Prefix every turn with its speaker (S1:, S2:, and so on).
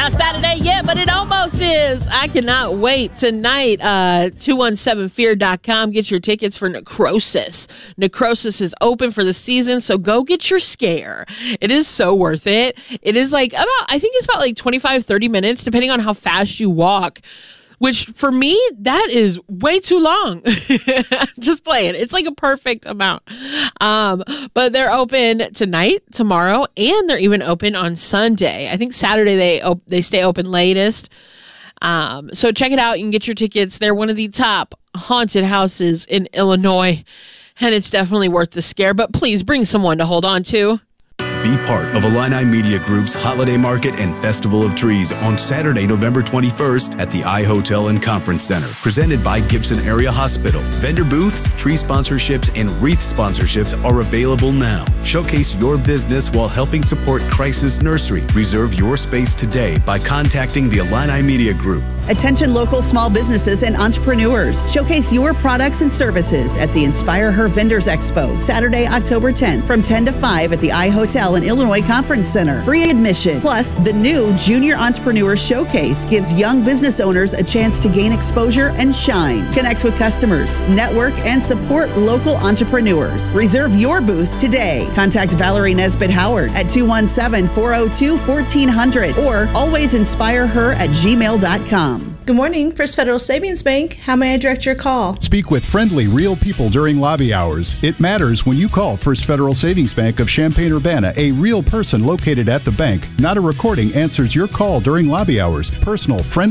S1: not Saturday yet, but it almost is. I cannot wait. Tonight, 217fear.com. Get your tickets for Necrosis. Necrosis is open for the season, so go get your scare. It is so worth it. It is I think it's about 25, 30 minutes, depending on how fast you walk. Which, for me, that is way too long. Just play it. It's a perfect amount. But they're open tonight, tomorrow, and they're even open on Sunday. I think Saturday they stay open latest. So check it out. You can get your tickets. They're one of the top haunted houses in Illinois, and it's definitely worth the scare. But please bring someone to hold on to.
S2: Be part of Illini Media Group's Holiday Market and Festival of Trees on Saturday, November 21st at the iHotel and Conference Center, presented by Gibson Area Hospital. Vendor booths, tree sponsorships, and wreath sponsorships are available now. Showcase your business while helping support Crisis Nursery. Reserve your space today by contacting the Illini Media Group.
S3: Attention local small businesses and entrepreneurs. Showcase your products and services at the Inspire Her Vendors Expo, Saturday, October 10th from 10 to 5 at the iHotel and Illinois Conference Center. Free admission. Plus, the new Junior Entrepreneur Showcase gives young business owners a chance to gain exposure and shine. Connect with customers, network, and support local entrepreneurs. Reserve your booth today. Contact Valerie Nesbitt Howard at 217-402-1400 or alwaysinspireher@gmail.com.
S4: Good morning, First Federal Savings Bank. How may I direct your call?
S5: Speak with friendly, real people during lobby hours. It matters when you call First Federal Savings Bank of Champaign-Urbana. A real person located at the bank, not a recording, answers your call during lobby hours. Personal, friendly